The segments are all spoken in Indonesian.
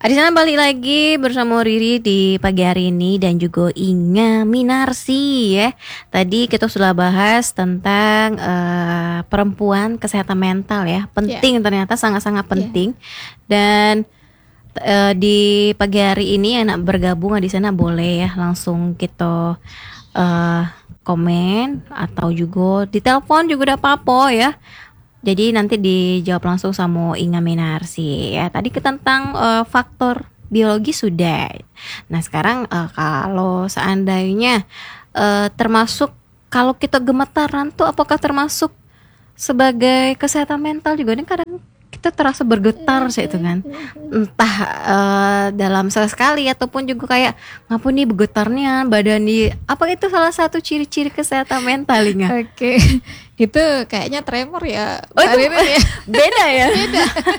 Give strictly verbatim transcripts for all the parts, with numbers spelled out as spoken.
Di sana balik lagi bersama Riri di pagi hari ini dan juga Inga Minarsi ya. Tadi kita sudah bahas tentang uh, perempuan kesehatan mental ya. Penting yeah. Ternyata sangat-sangat penting. Yeah. Dan uh, di pagi hari ini yang nak bergabung di sana boleh ya langsung kita uh, komen atau juga di telepon juga udah apa-apa ya. Jadi nanti dijawab langsung sama Inga Minarsi ya. Tadi ke tentang uh, faktor biologi sudah. Nah sekarang uh, kalau seandainya uh, termasuk kalau kita gemetaran tuh apakah termasuk sebagai kesehatan mental juga? Ini kadang kita terasa bergetar sih itu kan. Entah uh, dalam sesekali ataupun juga kayak ngapa nih bergetarnya badan di apa itu salah satu ciri-ciri kesehatan mental Inga? Oke. Okay. Itu kayaknya tremor ya. Oh itu ya? Beda ya? Beda.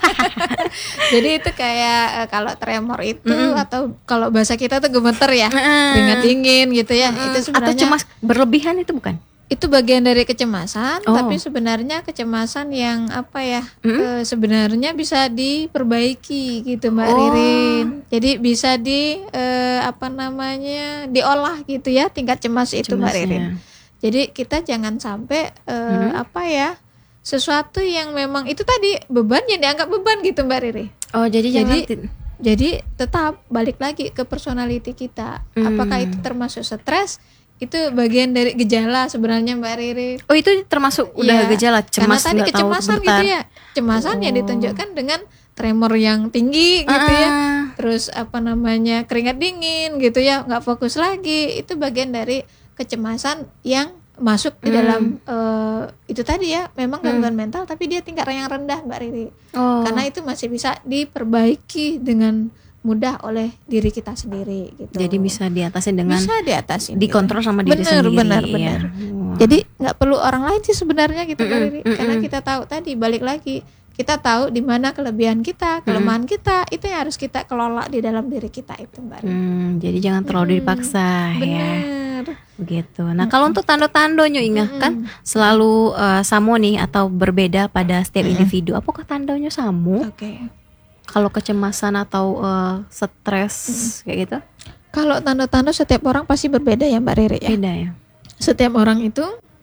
Jadi itu kayak kalau tremor itu mm-hmm. atau kalau bahasa kita tuh gemeter ya, keringat mm. dingin gitu ya. Mm. Itu sebenarnya atau cemas berlebihan itu bukan? Itu bagian dari kecemasan, oh. tapi sebenarnya kecemasan yang apa ya? Mm. E, sebenarnya bisa diperbaiki gitu Mbak oh. Ririn. Jadi bisa di e, apa namanya? diolah gitu ya tingkat cemas itu Cemasnya. Mbak Ririn. Jadi kita jangan sampai uh, hmm. apa ya sesuatu yang memang itu tadi beban yang dianggap beban gitu Mbak Riri. Oh jadi jadi jangan t- jadi tetap balik lagi ke personality kita. Hmm. Apakah itu termasuk stres? Itu bagian dari gejala sebenarnya Mbak Riri. Oh itu termasuk udah ya, gejala cemas karena tadi kecemasan gitu ya. Kecemasan oh. yang ditunjukkan dengan tremor yang tinggi gitu uh. ya. Terus apa namanya keringat dingin gitu ya, nggak fokus lagi. Itu bagian dari kecemasan yang masuk di dalam hmm. uh, itu tadi ya memang gangguan hmm. mental tapi dia tingkat yang rendah Mbak Riri oh. karena itu masih bisa diperbaiki dengan mudah oleh diri kita sendiri gitu. Jadi bisa diatasi dengan bisa diatasi dikontrol sama diri bener, sendiri benar benar ya. Wow. Jadi nggak perlu orang lain sih sebenarnya gitu Mbak Riri karena kita tahu tadi balik lagi kita tahu di mana kelebihan kita, kelemahan hmm. kita, itu yang harus kita kelola di dalam diri kita itu Mbak Riri. Hmm, jadi jangan terlalu hmm. dipaksa bener. ya. Begitu. Nah, hmm. kalau untuk tanda-tandanya Inga hmm. kan selalu uh, sama nih atau berbeda pada setiap hmm. individu. Apakah tandanya sama? Oke. Okay. Kalau kecemasan atau uh, stres hmm. kayak gitu? Kalau tanda-tanda setiap orang pasti berbeda ya Mbak Riri ya. Beda ya. Setiap orang itu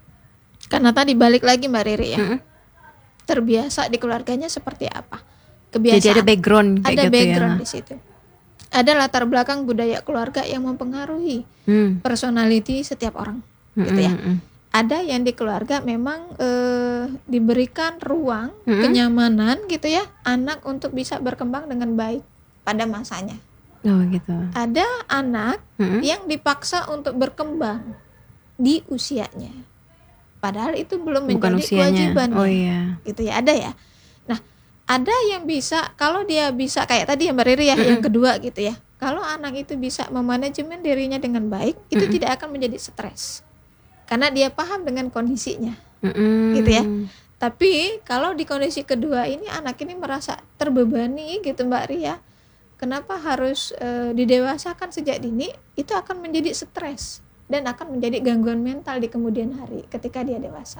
karena tadi balik lagi Mbak Riri ya. Hmm. Terbiasa di keluarganya seperti apa? Kebiasaan. Jadi ada background kayak ada gitu background ya. di situ. Ada latar belakang budaya keluarga yang mempengaruhi hmm. personality setiap orang, hmm, gitu ya. Hmm, hmm. Ada yang di keluarga memang eh, diberikan ruang hmm. kenyamanan, gitu ya, anak untuk bisa berkembang dengan baik pada masanya. Oh gitu. Ada anak hmm. yang dipaksa untuk berkembang di usianya. Padahal itu belum Bukan menjadi usianya. kewajibannya. Oh iya. Gitu ya, ada ya. Nah, ada yang bisa kalau dia bisa kayak tadi ya Mbak Riri ya, mm-hmm. yang kedua gitu ya. Kalau anak itu bisa memanajemen dirinya dengan baik, itu mm-hmm. tidak akan menjadi stres. Karena dia paham dengan kondisinya. Mm-hmm. Gitu ya. Tapi kalau di kondisi kedua ini anak ini merasa terbebani gitu Mbak Ria. Kenapa harus e, didewasakan sejak dini? Itu akan menjadi stres. Dan akan menjadi gangguan mental di kemudian hari ketika dia dewasa.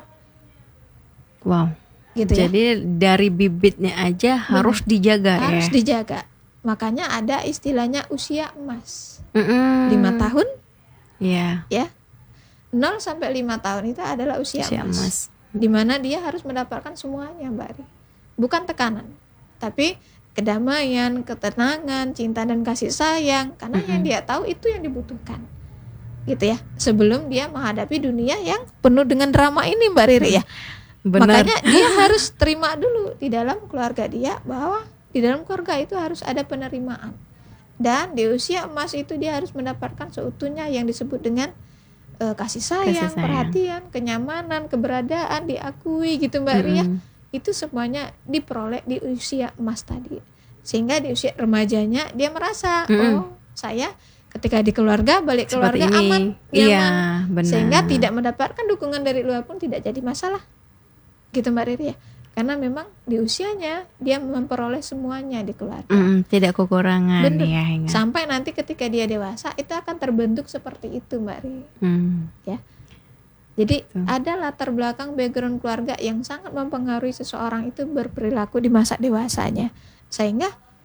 Wow. Gitu Jadi ya? dari bibitnya aja Benar. harus dijaga harus ya. Harus dijaga. Makanya ada istilahnya usia emas. Mm-mm. lima tahun. Iya. Yeah. Ya. nol sampai lima tahun itu adalah usia, usia emas. emas. Di mana dia harus mendapatkan semuanya, Mbak Ari. Bukan tekanan, tapi kedamaian, ketenangan, cinta dan kasih sayang. Karena mm-hmm. yang dia tahu itu yang dibutuhkan. Gitu ya, sebelum dia menghadapi dunia yang penuh dengan drama ini Mbak Riri ya. Benar. Makanya dia harus terima dulu di dalam keluarga dia bahwa di dalam keluarga itu harus ada penerimaan. Dan di usia emas itu dia harus mendapatkan seutuhnya yang disebut dengan uh, kasih, sayang, kasih sayang, perhatian, kenyamanan, keberadaan, diakui gitu Mbak Ria. Mm-hmm. Itu semuanya diperoleh di usia emas tadi. Sehingga di usia remajanya dia merasa mm-hmm. oh saya ketika di keluarga, balik keluarga ini. aman, nyaman, iya, benar. Sehingga tidak mendapatkan dukungan dari luar pun tidak jadi masalah, gitu Mbak Riri ya. Karena memang di usianya dia memperoleh semuanya di keluarga. Mm, tidak kekurangan Bener. ya. Hingga. Sampai nanti ketika dia dewasa itu akan terbentuk seperti itu Mbak Riri. Mm. Ya. Jadi Betul. ada latar belakang background keluarga yang sangat mempengaruhi seseorang itu berperilaku di masa dewasanya. Sehingga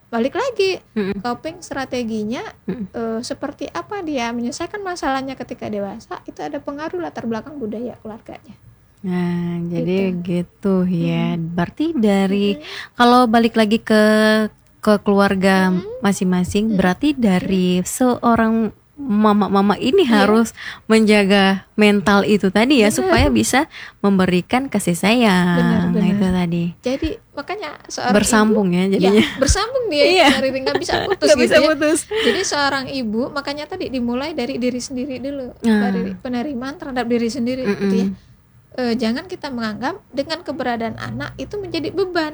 balik lagi Mm-mm. coping strateginya Mm-mm. eh, seperti apa dia menyelesaikan masalahnya ketika dewasa, itu ada pengaruh latar belakang budaya keluarganya. Nah, jadi gitu, ya. Mm. Berarti dari Mm-mm. kalau balik lagi ke ke keluarga Mm-mm. masing-masing, Mm-mm. berarti dari seorang mama-mama ini Iya. harus menjaga mental itu tadi ya, Benar. supaya bisa memberikan kasih sayang. Benar, benar. Itu tadi. Jadi makanya seorang bersambung ibu, ya jadinya. ya, bersambung dia Iya. dari nggak bisa putus Nggak gitu bisa ya. putus. Jadi seorang ibu makanya tadi dimulai dari diri sendiri dulu, Ah. dari penerimaan terhadap diri sendiri Mm-mm. gitu ya. Eh, jangan kita menganggap dengan keberadaan anak itu menjadi beban.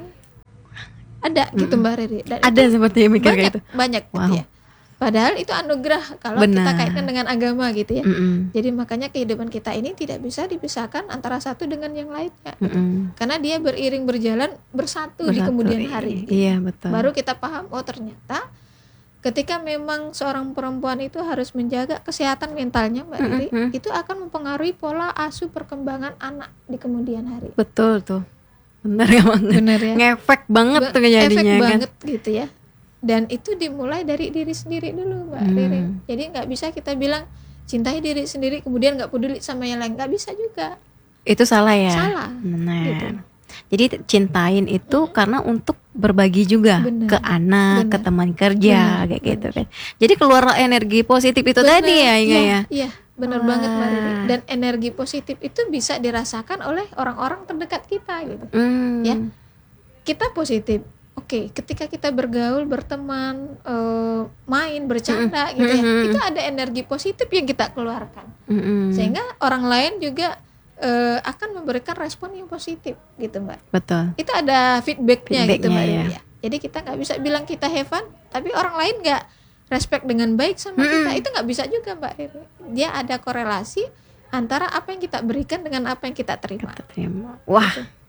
Ada gitu Mm-mm. Mbak Riri. Dan Ada itu seperti yang mikir banyak kayak itu. banyak gitu Wow. ya. Padahal itu anugerah kalau kita Benar. kaitkan dengan agama gitu ya. Mm-mm. Jadi makanya kehidupan kita ini tidak bisa dipisahkan antara satu dengan yang lainnya. Mm-mm. Karena dia beriring berjalan bersatu, di Bersatu, kemudian i- hari. Iya, betul. Baru kita paham, oh ternyata ketika memang seorang perempuan itu harus menjaga kesehatan mentalnya Mbak Riri, Mm-mm. itu akan mempengaruhi pola asuh perkembangan anak di kemudian hari. Betul tuh. Benar ya banget. Benar ya. Ngefek banget Ba- tuh jadinya efek kan. banget gitu ya. Dan itu dimulai dari diri sendiri dulu Mbak Hmm. Riri. Jadi nggak bisa kita bilang cintai diri sendiri kemudian nggak peduli sama yang lain, nggak bisa juga. Itu salah ya. Salah. Benar. Gitu. Jadi t- cintain itu karena untuk berbagi juga Benar. ke anak, ke Benar. teman kerja Benar, kayak gitu kan. Jadi keluar energi positif itu Benar, tadi ya, Inga iya, ya. Iya, benar Wah. banget Mbak Riri. Dan energi positif itu bisa dirasakan oleh orang-orang terdekat kita gitu. Hmm. Ya. Kita positif. Oke, ketika kita bergaul, berteman, eh, main, bercanda gitu ya, Mm-mm. itu ada energi positif yang kita keluarkan, Mm-mm. sehingga orang lain juga eh, akan memberikan respon yang positif, gitu Mbak. Betul. Itu ada feedbacknya, gitu Feedbacknya, Mbak ya. Riri ya. Jadi kita nggak bisa bilang kita have fun, tapi orang lain nggak respect dengan baik sama kita, Mm-mm. itu nggak bisa juga Mbak Riri. Dia ada korelasi antara apa yang kita berikan dengan apa yang kita terima. Kita terima. Wah,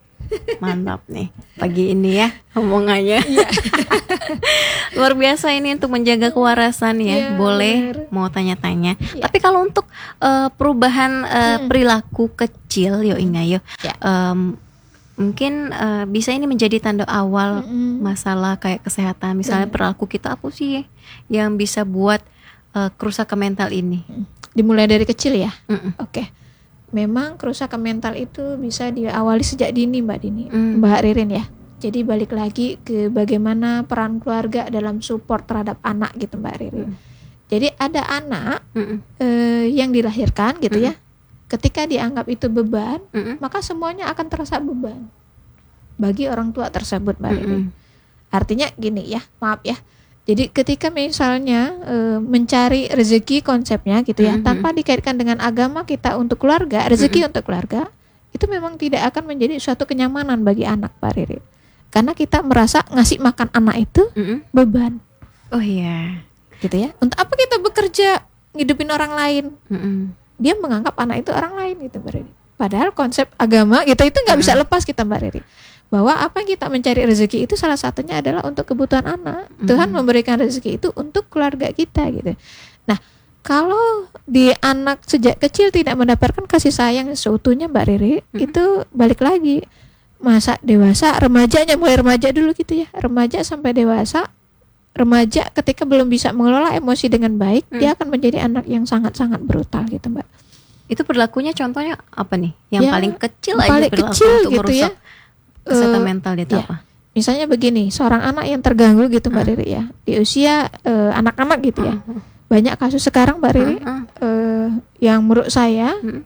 mantap nih pagi ini ya omongannya. Luar biasa ini untuk menjaga kewarasan ya. Iya, Boleh benar. mau tanya-tanya. Iya. Tapi kalau untuk eh, perubahan eh, Hmm. perilaku kecil, yuk Inga yuk. Ya. Em, mungkin eh, bisa ini menjadi tanda awal Mm-mm. masalah kayak kesehatan. Misalnya Benar. perilaku kita apa sih yang bisa buat eh, kerusakan mental ini? Dimulai dari kecil ya. Mm-mm. Oke. Memang kerusakan mental itu bisa diawali sejak dini Mbak Dini, Mm. Mbak Ririn ya. Jadi balik lagi ke bagaimana peran keluarga dalam support terhadap anak gitu Mbak Ririn. Mm. Jadi ada anak Mm-mm. eh, yang dilahirkan gitu Mm. ya. Ketika dianggap itu beban, Mm-mm. maka semuanya akan terasa beban bagi orang tua tersebut Mbak Ririn. Mm-mm. Artinya gini ya, maaf ya. Jadi ketika misalnya e, mencari rezeki konsepnya gitu ya, Mhm. tanpa dikaitkan dengan agama kita untuk keluarga, rezeki untuk keluarga, itu memang tidak akan menjadi suatu kenyamanan bagi anak Pak Riri. Karena kita merasa ngasih makan anak itu Mm-mm. beban, Oh iya. gitu ya. Untuk apa kita bekerja ngidupin orang lain? Mm-mm. Dia menganggap anak itu orang lain gitu Mbak Riri. Padahal konsep agama kita itu nggak bisa lepas kita Mbak Riri. Bahwa apa yang kita mencari rezeki itu salah satunya adalah untuk kebutuhan anak. Tuhan Mhm. memberikan rezeki itu untuk keluarga kita gitu. Nah, kalau di anak sejak kecil tidak mendapatkan kasih sayang seutuhnya Mbak Riri, Mhm. itu balik lagi masa dewasa, remajanya mulai remaja dulu gitu ya. Remaja sampai dewasa. Remaja ketika belum bisa mengelola emosi dengan baik, Mhm. dia akan menjadi anak yang sangat-sangat brutal gitu, Mbak. Itu perilakunya contohnya apa nih? Yang Ya, paling kecil aja paling perilaku kecil untuk gitu ya. merusak kesehatan Eh, mental dia itu ya. apa? Misalnya begini, seorang anak yang terganggu gitu Mbak Hmm. Riri ya, di usia eh, anak-anak gitu ya. Hmm. Banyak kasus sekarang Mbak Riri Hmm. eh, yang menurut saya Hmm.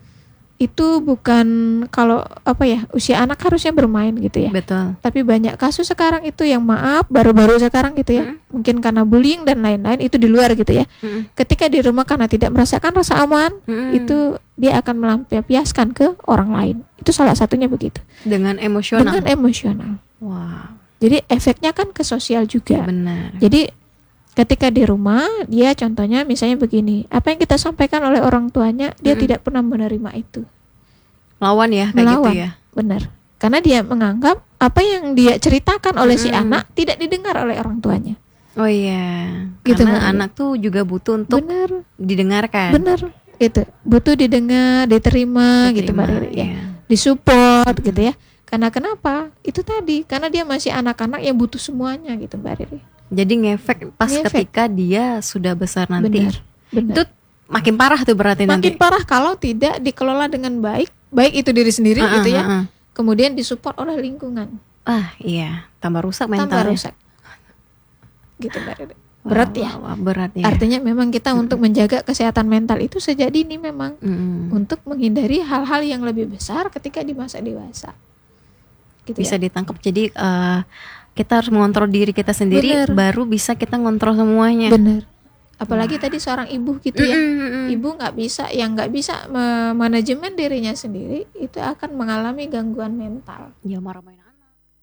itu bukan kalau apa ya, usia anak harusnya bermain gitu ya. Betul. Tapi banyak kasus sekarang itu yang maaf baru-baru sekarang gitu ya. Hmm. Mungkin karena bullying dan lain-lain itu di luar gitu ya. Hmm. Ketika di rumah karena tidak merasakan rasa aman, Hmm. itu dia akan melampiaskan ke orang lain. Itu salah satunya begitu. Dengan emosional. Dengan emosional. Wah, Jadi efeknya kan ke sosial juga. benar. Jadi ketika di rumah dia contohnya misalnya begini, apa yang kita sampaikan oleh orang tuanya dia Mm-mm. tidak pernah menerima itu. Lawan ya kayak Melawan. gitu ya. Benar. Karena dia menganggap apa yang dia ceritakan oleh si Mm-mm. anak tidak didengar oleh orang tuanya. Oh iya. Gitu, Karena Mbak. anak tuh juga butuh untuk Benar. didengarkan. Benar. Gitu. Butuh didengar, diterima, gitu Mbak Diterima, Riri ya. iya. Disupport Mm-mm. gitu ya. Karena kenapa? Itu tadi, karena dia masih anak-anak yang butuh semuanya gitu Mbak Riri. Jadi ngefek pas Ngefek. ketika dia sudah besar nanti. Benar, benar. Itu makin parah tuh berarti nanti. Makin parah kalau tidak dikelola dengan baik, baik itu diri sendiri Ah, gitu ah, ya. ah, ah. Kemudian disupport oleh lingkungan. Ah iya, tambah rusak Tambah mentalnya. rusak. Gitu Mbak Riri. Berat Wah, ya. wah, wah, berat ya. Artinya memang kita untuk menjaga kesehatan mental itu sejak dini memang Mm-mm. untuk menghindari hal-hal yang lebih besar ketika di masa dewasa. Gitu Bisa ya. ditangkap. Jadi eh, kita harus mengontrol diri kita sendiri, Bener. baru bisa kita ngontrol semuanya. Benar. Apalagi tadi seorang ibu gitu ya. Mm-mm, mm-mm. Ibu nggak bisa, yang nggak bisa manajemen dirinya sendiri itu akan mengalami gangguan mental. Ya marah-marahin anak.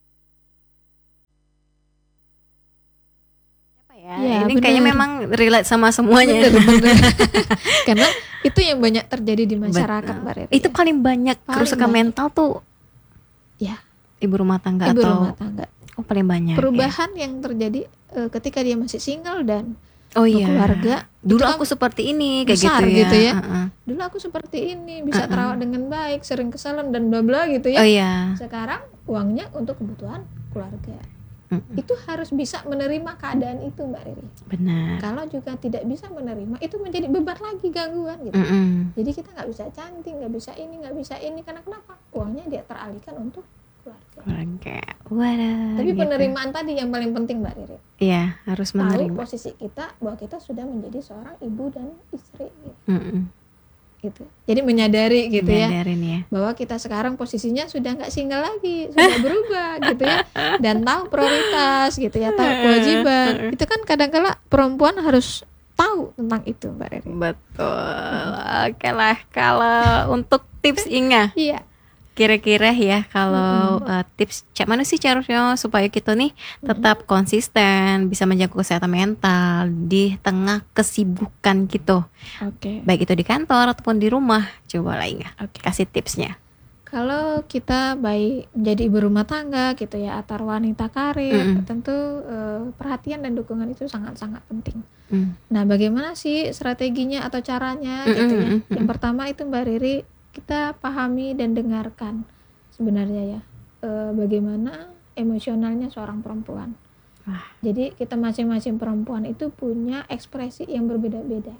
Apa ya? Ya, Ini kayaknya bener. memang relate sama semuanya. Bener, bener. Karena itu yang banyak terjadi di masyarakat, Betul. Mbak Riri. Itu paling banyak Paling kerusakan banyak. mental tuh Ya, ibu rumah tangga ibu atau rumah tangga. oh paling banyak. Perubahan yang terjadi eh, ketika dia masih single dan Ya. Oh iya. berkeluarga. Dulu itu kan aku seperti ini kayak besar gitu ya. gitu ya. Uh-uh. Dulu aku seperti ini, bisa Uh-uh. terawat dengan baik, sering ke salon dan bla bla gitu Oh ya. iya. Sekarang uangnya untuk kebutuhan keluarga. Mm-mm. Itu harus bisa menerima keadaan itu, Mbak Riri. Benar. Kalau juga tidak bisa menerima, itu menjadi beban lagi, gangguan gitu. Mm-mm. Jadi kita nggak bisa cantik, nggak bisa ini, nggak bisa ini, karena kenapa? Uangnya dia teralihkan untuk keluarga. Oke. Waduh. Tapi gitu. penerimaan tadi yang paling penting, Mbak Riri. Iya, harus Tahu menerima. posisi kita bahwa kita sudah menjadi seorang ibu dan istri gitu. Mm-mm. gitu. Jadi menyadari gitu ya Nyadarin ya. bahwa kita sekarang posisinya sudah nggak single lagi, sudah berubah gitu ya, dan tahu prioritas gitu ya, tahu kewajiban. Itu kan kadang-kala perempuan harus tahu tentang itu, Mbak Riri. Betul. Oke lah, kalau untuk tips Inga, Iya. kira-kira ya kalau uh, tips cak mana sih caranya supaya kita nih tetap konsisten bisa menjaga kesehatan mental di tengah kesibukan gitu, Oke. baik itu di kantor ataupun di rumah. Coba lah Inga, Oke. kasih tipsnya. Kalau kita baik menjadi ibu rumah tangga gitu ya, atau wanita karir, Mm-mm. tentu eh, perhatian dan dukungan itu sangat-sangat penting. Mm. Nah, bagaimana sih strateginya atau caranya Mm-mm, gitu ya? mm-mm. Yang pertama itu Mbak Riri, kita pahami dan dengarkan sebenarnya ya eh, bagaimana emosionalnya seorang perempuan. Wah. Jadi kita masing-masing perempuan itu punya ekspresi yang berbeda-beda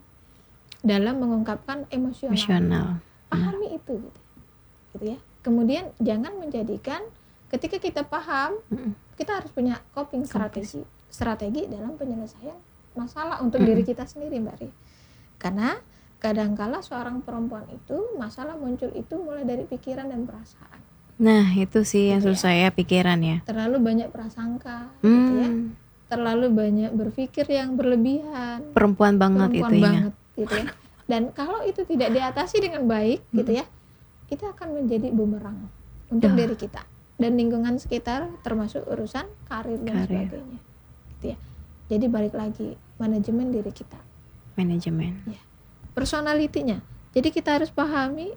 dalam mengungkapkan emosional. Emosional. Pahami itu gitu. Gitu ya. Kemudian jangan menjadikan ketika kita paham, Mm-mm. kita harus punya coping strategi strategi dalam penyelesaian masalah untuk Mm-mm. diri kita sendiri, Mbak Ri. Karena kadangkala seorang perempuan itu masalah muncul itu mulai dari pikiran dan perasaan. Nah itu sih yang Gitu susah ya, pikiran ya. Terlalu banyak prasangka gitu ya. Hmm, Terlalu banyak berpikir yang berlebihan. perempuan banget Perempuan itu Inga. banget gitu ya. Dan kalau itu tidak diatasi dengan baik gitu ya, itu akan menjadi bumerang untuk Ya. diri kita dan lingkungan sekitar, termasuk urusan karir dan Karir. sebagainya gitu ya. Jadi balik lagi, manajemen diri kita, Manajemen. personalitinya. Jadi kita harus pahami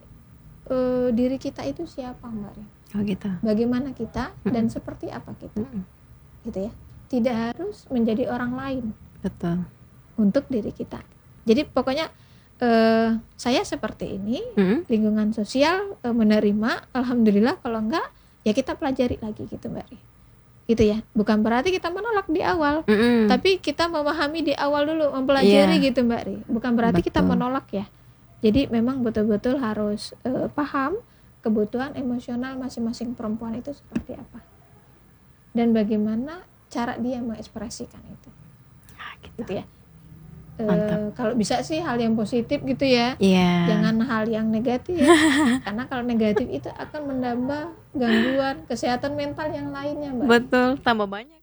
eh, diri kita itu siapa, Mbak Rin. Oh gitu. Bagaimana kita dan seperti apa kita Mm-mm. gitu ya. Tidak harus menjadi orang lain Betul. untuk diri kita. Jadi pokoknya eh, saya seperti ini, Mm-mm. lingkungan sosial eh, menerima, alhamdulillah. Kalau enggak ya kita pelajari lagi gitu, Mbak Ri. Gitu ya. Bukan berarti kita menolak di awal, Mm-mm. tapi kita memahami di awal dulu, mempelajari Iya. gitu, Mbak Ri. Bukan berarti kita Betul. menolak ya. Jadi memang betul-betul harus eh, paham kebutuhan emosional masing-masing perempuan itu seperti apa dan bagaimana cara dia mengekspresikan itu. Ah, gitu. Gitu ya. Eh, Mantap. kalau bisa sih hal yang positif gitu ya. Iya. Jangan hal yang negatif, karena kalau negatif itu akan menambah gangguan kesehatan mental yang lainnya, Mbak. Betul, tambah banyak.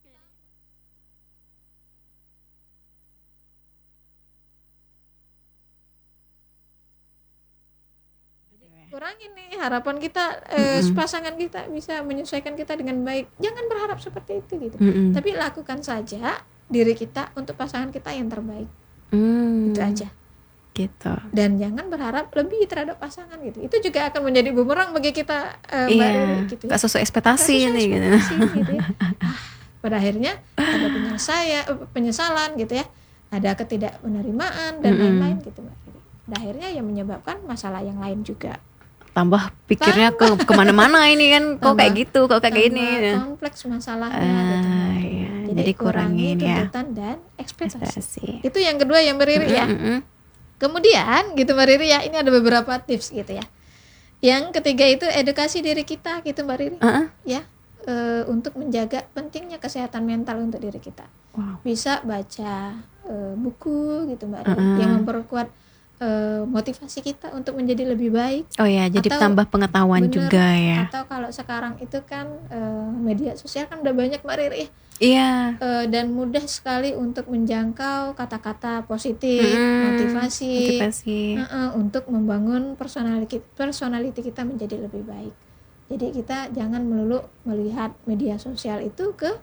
Kurangin nih harapan kita, eh, Mm-mm. pasangan kita bisa menyesuaikan kita dengan baik. Jangan berharap seperti itu gitu. Mm-mm. Tapi lakukan saja diri kita untuk pasangan kita yang terbaik. Mm. Itu aja. Gitu. Dan jangan berharap lebih terhadap pasangan gitu. Itu juga akan menjadi bumerang bagi kita, eh, Mbak Iya. Riri, gitu ya. Gak sesuai ekspektasi Nggak nih sesuai gitu. ekspektasi, gitu ya. Ah, pada akhirnya ada penyelesaian, eh, penyesalan gitu ya, ada ketidakpenerimaan dan Mm-mm. lain-lain gitu, Mbak Riri. Dan akhirnya yang menyebabkan masalah yang lain juga. Tambah pikirnya ke kemana-mana ini kan, kok Tambah- kayak gitu, kok kayak Tambah gini. kompleks masalahnya Ah, gitu, Mbak Riri. iya. Jadi jadi kurangin ya tuntutan dan ekspektasi. ekspektasi. Itu yang kedua yang Mbak Riri ya. Mm-mm. Kemudian gitu Mbak Riri ya, ini ada beberapa tips gitu ya. Yang ketiga itu edukasi diri kita gitu Mbak Riri. Uh-uh. Ya, e, untuk menjaga pentingnya kesehatan mental untuk diri kita. Wow. Bisa baca e, buku gitu Mbak Riri Uh-uh. yang memperkuat e, motivasi kita untuk menjadi lebih baik. Oh ya, jadi Atau- tambah pengetahuan Bener. juga ya. Atau kalau sekarang itu kan e, media sosial kan udah banyak Mbak Riri ya. Iya. E, dan mudah sekali untuk menjangkau kata-kata positif, Mm-mm. motivasi, Motivasi. uh-uh, untuk membangun personality personality kita menjadi lebih baik. Jadi kita jangan melulu melihat media sosial itu ke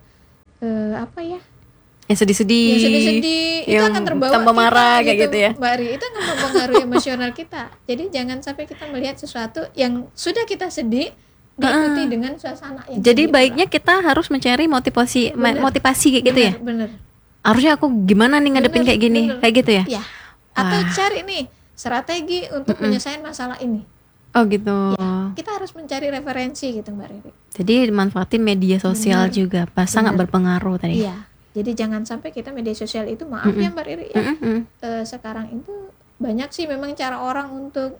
e, apa ya? Yang sedih-sedih. Yang sedih-sedih itu Yang akan terbawa tambah kita, marah kayak gitu ya. Mbak Ri, itu akan mempengaruhi emosional kita. Jadi jangan sampai kita melihat sesuatu yang sudah kita sedih diikuti Uh-uh. dengan suasana yang Jadi sedih baiknya kita harus mencari motivasi Bener. motivasi kayak gitu ya. Bener, bener. Harusnya aku gimana nih ngadepin Bener, kayak gini, bener. kayak gitu ya. Ya. Atau Wah. cari nih strategi untuk Mm-mm. menyelesaikan masalah ini. Oh gitu. Kita harus mencari referensi gitu Mbak Riri. Jadi manfaatin media sosial Bener. juga, pas sangat Bener. berpengaruh tadi. Iya. Jadi jangan sampai kita media sosial itu, maaf Mm-mm. ya Mbak Riri ya. Mm-mm. Eh, sekarang itu banyak sih memang cara orang untuk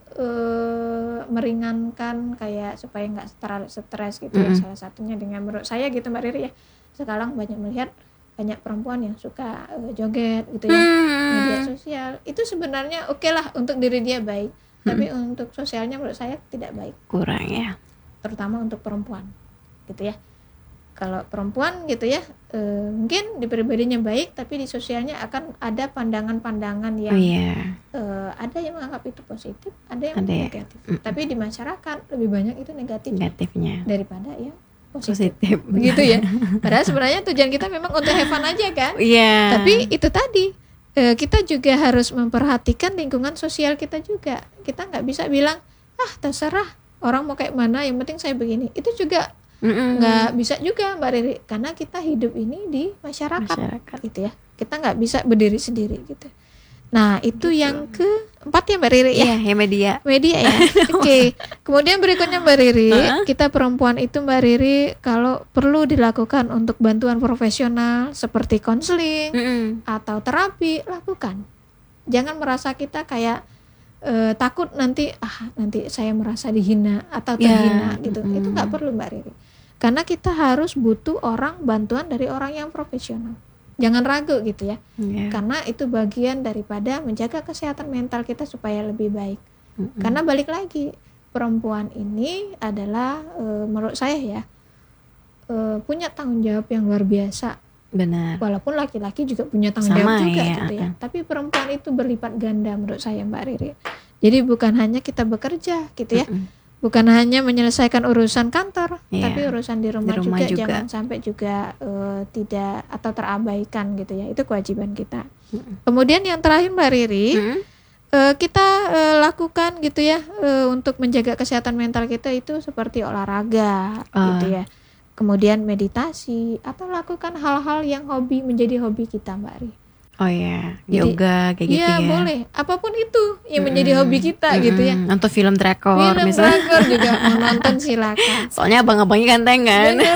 eh, meringankan kayak supaya nggak terlalu stres gitu ya. Mm-mm. Salah satunya dengan menurut saya gitu Mbak Riri ya. Sekarang banyak melihat banyak perempuan yang suka eh, joget gitu ya. Media Hmm. sosial itu sebenarnya oke lah untuk diri dia baik, tapi untuk sosialnya menurut saya tidak baik, Kurang ya. terutama untuk perempuan gitu ya. Kalau perempuan gitu ya, eh, mungkin di pribadinya baik, tapi di sosialnya akan ada pandangan-pandangan Oh yang iya. eh, ada yang menganggap itu positif, ada yang Ada ya. negatif. Mm-mm. Tapi di masyarakat lebih banyak itu negatif Negatifnya. daripada yang positif. Positif. Begitu ya. Padahal sebenarnya tujuan kita memang untuk have fun aja kan. Iya. Tapi itu tadi, eh, kita juga harus memperhatikan lingkungan sosial kita juga. Kita nggak bisa bilang, ah terserah orang mau kayak mana, yang penting saya begini. Itu juga Mm-mm. nggak bisa juga Mbak Riri, karena kita hidup ini di masyarakat, Masyarakat. gitu ya. Kita nggak bisa berdiri sendiri gitu. Nah itu yang keempat ya Mbak Riri ya. Iya, ya media. Media ya. Oke. Kemudian berikutnya Mbak Riri, Heeh. kita perempuan itu Mbak Riri kalau perlu dilakukan untuk bantuan profesional seperti konseling Mm-mm. atau terapi, lakukan. Jangan merasa kita kayak eh, takut nanti ah nanti saya merasa dihina atau Ya, terhina gitu. mm-mm. Itu nggak perlu Mbak Riri. Karena kita harus butuh orang bantuan dari orang yang profesional. Jangan ragu gitu ya. Iya. Karena itu bagian daripada menjaga kesehatan mental kita supaya lebih baik. Mm-mm. Karena balik lagi, perempuan ini adalah e, menurut saya ya e, punya tanggung jawab yang luar biasa. Benar. Walaupun laki-laki juga punya tanggung Sama jawab juga ya, gitu ya. uh-uh. Tapi perempuan itu berlipat ganda menurut saya Mbak Riri. Jadi bukan hanya kita bekerja gitu ya. Mm-mm. Bukan hanya menyelesaikan urusan kantor, Iya. tapi urusan di rumah, Di rumah juga, juga. jangan sampai juga e, tidak atau terabaikan gitu ya. Itu kewajiban kita. Mm-mm. Kemudian yang terakhir Mbak Riri, Mm-mm. eh, kita eh, lakukan gitu ya eh, untuk menjaga kesehatan mental kita itu seperti olahraga Ah. gitu ya. Kemudian meditasi atau lakukan hal-hal yang hobi menjadi hobi kita Mbak Ri. Oh ya, Jadi, yoga kayak gitu Iya ya. boleh, apapun itu yang menjadi Mm-mm. hobi kita gitu ya. Mm-mm. Untuk film drakor Film misalnya. drakor juga mau nonton silakan. Soalnya abang-abangnya ganteng kan. Bener.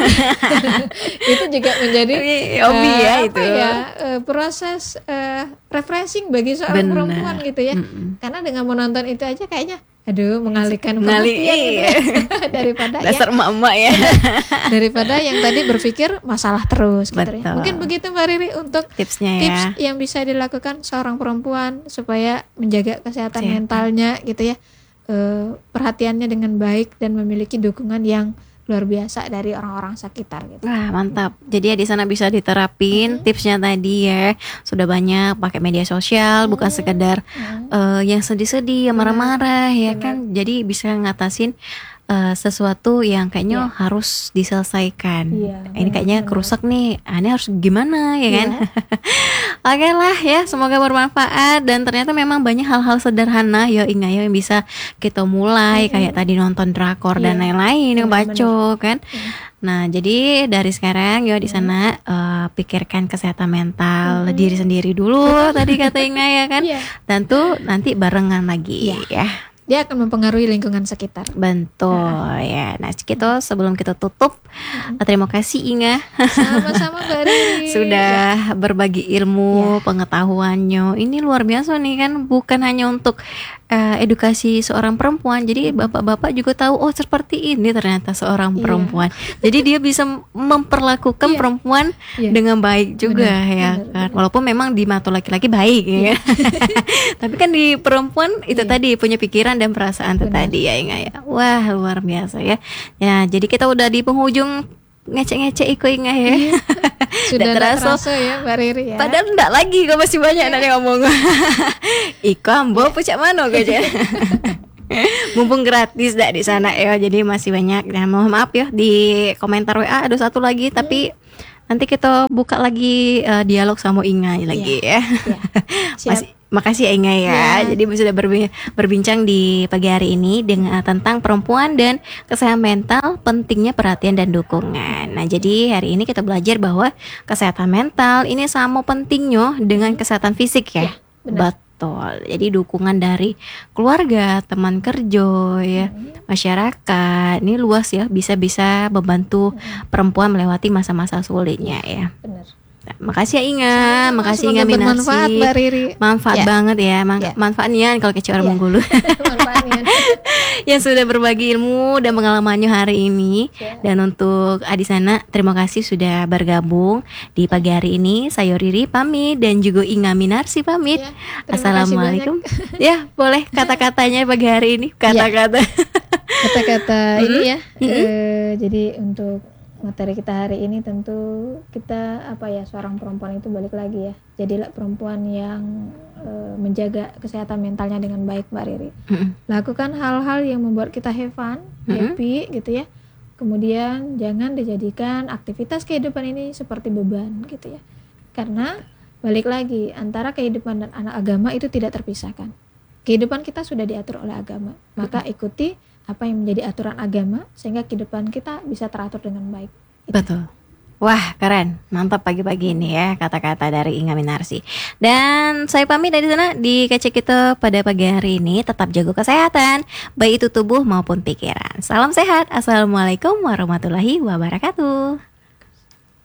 Itu juga menjadi Hobi eh, ya apa itu. ya, eh, proses eh, refreshing bagi seorang Bener. perempuan gitu ya. Mm-mm. Karena dengan menonton itu aja kayaknya aduh mengalihkan Mengalih, perhatian gitu ya. iya. daripada ya Dasar emak-emak ya. daripada yang tadi berpikir masalah terus gitu ya. Betul. Mungkin begitu Mbak Riri untuk Tipsnya ya. tips yang bisa dilakukan seorang perempuan supaya menjaga kesehatan Kesehatan. mentalnya gitu ya. Eh, perhatiannya dengan baik dan memiliki dukungan yang luar biasa dari orang-orang sekitar gitu. Wah mantap. Jadi ya di sana bisa diterapin Mm-hmm. tipsnya tadi ya. Sudah banyak pakai media sosial, bukan Mm-hmm. sekedar Hmm. eh, yang sedih-sedih, yang Benar. marah-marah ya Benar. kan. Jadi bisa ngatasin eh, sesuatu yang kayaknya harus diselesaikan. Iya, Ini kayaknya benar. kerusak nih. Ah, ini harus gimana ya kan? Iya. Oke lah ya, semoga bermanfaat dan ternyata memang banyak hal-hal sederhana ya Inga ya yang bisa kita mulai Mm-mm. kayak tadi nonton drakor dan Iya, lain-lain yang benar-benar. baco kan. Mm. Nah, jadi dari sekarang ya di sana eh, pikirkan kesehatan mental Mm-mm. diri sendiri dulu tadi kata Inga ya kan. Iya. Dan tuh nanti barengan lagi Iya. ya. dia akan mempengaruhi lingkungan sekitar. Betul ya. Nah, kita sebelum kita tutup, terima kasih Inga Sama-sama Mbak Riri. sudah berbagi ilmu, Ya. pengetahuannya. Ini luar biasa nih kan, bukan hanya untuk eh, edukasi seorang perempuan. Jadi bapak-bapak juga tahu, oh seperti ini ternyata seorang Iya. perempuan. Jadi dia bisa memperlakukan Iya. perempuan Iya. dengan baik juga Benar, ya benar, kan. benar. Walaupun memang di mata laki-laki baik ya. Tapi kan di perempuan itu Iya. tadi punya pikiran dan perasaan itu Benar. tadi ya Inga ya. Wah, luar biasa ya. Ya, jadi kita udah di penghujung ngecek-ngecek Iko Inga ya. Sudah Nggak tidak terasa. terasa ya Mbak Riri ya. Padahal enggak lagi, kok masih banyak nanti ngomong. Iko ambo pucak mana aja. Mumpung gratis dak di sana ya, jadi masih banyak. Dan mohon maaf ya di komentar W A ada satu lagi, tapi nanti kita buka lagi eh, dialog sama Inga lagi ya. Ya. Siap. Masih, makasih ya Inga ya. Ya. Jadi sudah berbi- berbincang di pagi hari ini dengan tentang perempuan dan kesehatan mental, pentingnya perhatian dan dukungan. Nah, jadi hari ini kita belajar bahwa kesehatan mental ini sama pentingnya dengan kesehatan fisik ya. Ya, benar. Betul. Jadi dukungan dari keluarga, teman kerja ya, masyarakat. Ini luas ya, bisa-bisa membantu perempuan melewati masa-masa sulitnya ya. Benar. Nah, makasih ya Inga, Sama-sama, makasih semoga Inga bermanfaat Minarsi. Mbak Riri. Manfaat Ya. banget ya, man- Ya. manfaatnya kalau kece orang Ya. Bengkulu Manfaatnya. yang sudah berbagi ilmu dan pengalamannya hari ini. Ya. Dan untuk Adisana, terima kasih sudah bergabung di pagi hari ini. Saya Riri pamit dan juga Inga Minarsi pamit. Ya, terima kasih Assalamualaikum. Ya, boleh kata-katanya pagi hari ini, kata-kata. Kata-kata ini ya. Mm-mm. eh, jadi untuk materi kita hari ini tentu kita apa ya, seorang perempuan itu balik lagi ya. Jadilah perempuan yang eh, menjaga kesehatan mentalnya dengan baik Mbak Riri. Mm-mm. Lakukan hal-hal yang membuat kita have fun, Mm-mm. happy gitu ya. Kemudian jangan dijadikan aktivitas kehidupan ini seperti beban gitu ya. Karena balik lagi, antara kehidupan dan anak agama itu tidak terpisahkan. Kehidupan kita sudah diatur oleh agama, maka ikuti apa yang menjadi aturan agama sehingga kehidupan kita bisa teratur dengan baik. Betul. Wah, keren. Mantap pagi-pagi ini ya kata-kata dari Inga Minarsi. Dan saya pamit dari sana di Kece kita pada pagi hari ini. Tetap jaga kesehatan, baik itu tubuh maupun pikiran. Salam sehat. Assalamualaikum warahmatullahi wabarakatuh.